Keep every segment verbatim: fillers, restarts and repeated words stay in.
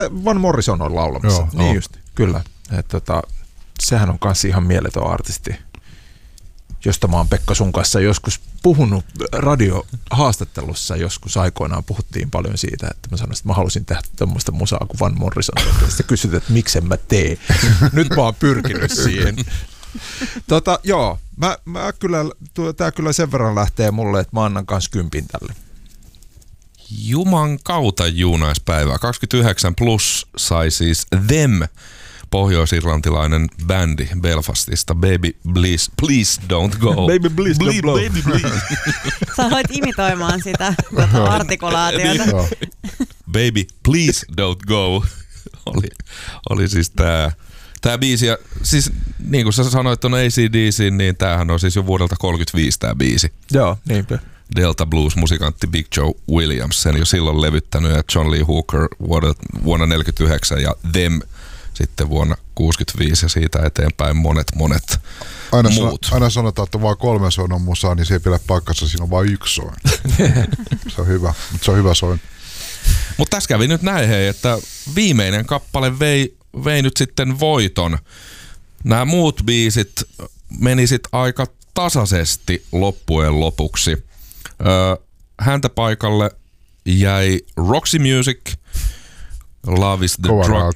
Van Morrison on laulamassa. Joo, niin on. just, kyllä. Et, tota, sehän on kanssa ihan mieletön artisti, josta mä oon Pekka sun kanssa joskus puhunut radiohaastattelussa. Joskus aikoinaan puhuttiin paljon siitä, että mä sanoin, että mä halusin tehdä tämmöistä musaa kuin Van Morrison. Sitten kysyt, että miksen mä teen. Nyt mä oon pyrkinyt siihen. Tota, joo, mä, mä kyllä, tää kyllä sen verran lähtee mulle, että mä annan kans kympin tälle. Juman kautta juunaispäivää. kaksikymmentäyhdeksän plus sai siis Them, pohjois-irlantilainen bändi Belfastista. Baby, please, please don't go. Baby, please don't Ble- blow. Baby, please. Sä aloit imitoimaan sitä tota artikulaatiota. Joo. Baby, please don't go. Oli, oli siis tää, tää biisi. Ja siis niin kuin sä sanoit ton A C D C, niin tämähän on siis jo vuodelta kolmekymmentäviisi tää biisi. Joo, niinpä. Delta Blues-musikantti Big Joe Williams sen jo silloin levyttänyt, ja John Lee Hooker vuonna neljäkymmentäyhdeksän ja Them sitten vuonna kuusikymmentäviisi ja siitä eteenpäin monet monet Aina, muut. Sano, aina sanotaan, että on vaan kolme soinnon musaa, niin se ei pidä paikkansa, siinä on vain yksi soin. Se on hyvä, mutta se on hyvä soin. Mutta tässä kävi nyt näin, hei, että viimeinen kappale vei, vei nyt sitten voiton. Nämä muut biisit meni sit aika tasaisesti loppujen lopuksi. Öö, häntä paikalle jäi Roxy Music, Love is the Kova Drug,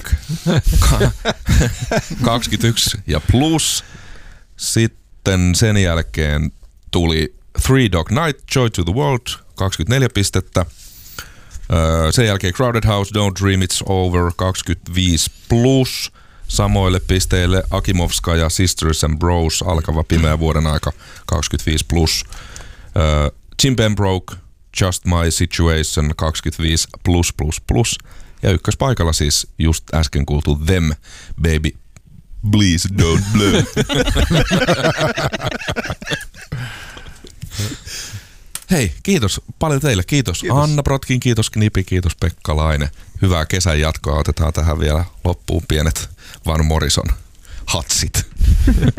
kaksikymmentäyksi ja plus. Sitten sen jälkeen tuli Three Dog Night, Joy to the World, kaksikymmentäneljä pistettä. Öö, sen jälkeen Crowded House, Don't Dream It's Over, kaksikymmentäviisi plus. Samoille pisteille Akimovska ja Sisters and Bros, alkava pimeä vuoden aika, kaksikymmentäviisi plus. Öö, Jim Pembroke, Just My Situation, kaksikymmentäviisi plus plus plus. Ja ykköspaikalla siis just äsken kuultu Them, Baby, Please Don't Blow. Hei, kiitos paljon teille. Kiitos, kiitos. Anna Brotkin, kiitos Knipi, kiitos Pekka Laine. Hyvää kesän jatkoa. Otetaan tähän vielä loppuun pienet Van Morrison hatsit.